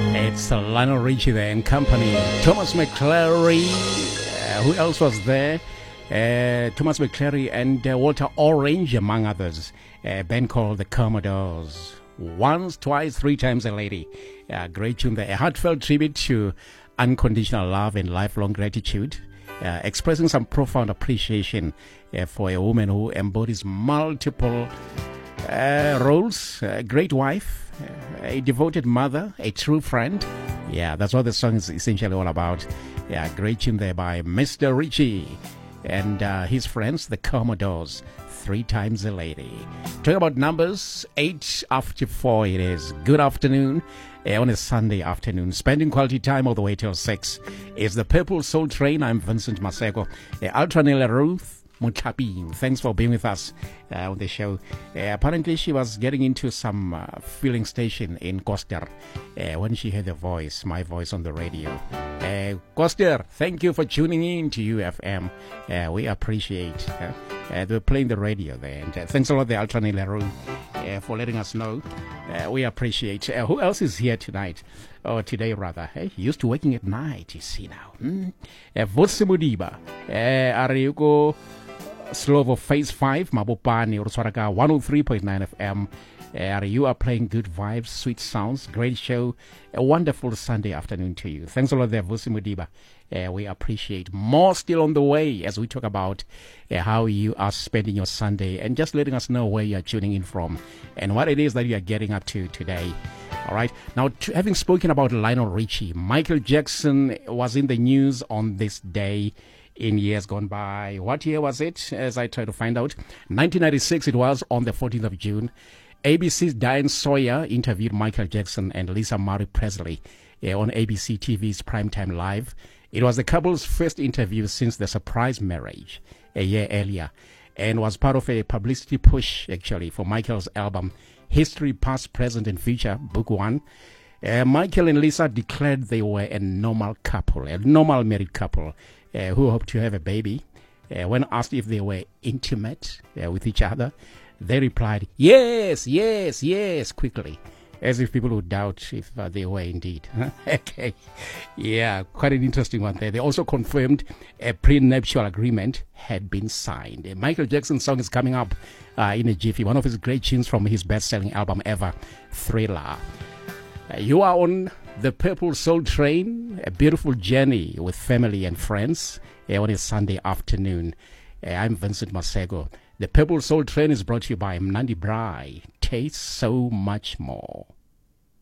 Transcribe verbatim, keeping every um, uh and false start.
It's Lionel Richie there and company. Thomas McClary. Uh, who else was there? Uh, Thomas McClary and uh, Walter Orange, among others. A band called the Commodores. Once, twice, three times a lady. Uh, great tune there. A heartfelt tribute to unconditional love and lifelong gratitude. Uh, expressing some profound appreciation uh, for a woman who embodies multiple uh, roles. A great wife, uh, a devoted mother, a true friend. Yeah, that's what the song is essentially all about. Yeah, great tune there by Mister Richie and uh, his friends, the Commodores. Three times a lady. Talking about numbers, eight after four it is. Good afternoon uh, on a Sunday afternoon. Spending quality time all the way till six. It's the Purple Soul Train. I'm Vincent Maseko. Uh, Altranela Ruth Mutlaping. Thanks for being with us uh, on the show. Uh, apparently she was getting into some uh, filling station in Koster uh, when she heard the voice, my voice on the radio. Uh, Koster, thank you for tuning in to U F M. Uh, we appreciate uh, uh, they were playing the radio there. And uh, thanks a lot, the Ultra Leroy, uh, for letting us know. Uh, we appreciate. Uh, who else is here tonight? Or today, rather. Hey, used to working at night, you see now. Hmm? Uh, Votsi Mudiba. Uh, Ariuko Slovo Phase five, Mabopani, Uruswaraka, one oh three point nine F M. Uh, you are playing good vibes, sweet sounds, great show. A wonderful Sunday afternoon to you. Thanks a lot there, Vusi Mudiba. Uh, we appreciate. More still on the way as we talk about uh, how you are spending your Sunday and just letting us know where you are tuning in from and what it is that you are getting up to today. All right. Now, to, having spoken about Lionel Richie, Michael Jackson was in the news on this day in years gone by. What year was it? As I try to find out. nineteen ninety-six, it was on the fourteenth of June. A B C's Diane Sawyer interviewed Michael Jackson and Lisa Marie Presley uh, on A B C T V's Primetime Live. It was the couple's first interview since the surprise marriage a year earlier and was part of a publicity push, actually, for Michael's album History, Past, Present, and Future, Book One. Uh, Michael and Lisa declared they were a normal couple, a normal married couple uh, who hoped to have a baby. Uh, when asked if they were intimate uh, with each other, they replied, yes, yes, yes, quickly, as if people would doubt if uh, they were indeed. Okay. Yeah, quite an interesting one there. They also confirmed a prenuptial agreement had been signed. A Michael Jackson song is coming up uh, in a jiffy, one of his great tunes from his best-selling album ever, Thriller. Uh, you are on the Purple Soul Train, a beautiful journey with family and friends uh, on a Sunday afternoon. Uh, I'm Vincent Masego. The Purple Soul Train is brought to you by Mnandi Brai. Taste so much more.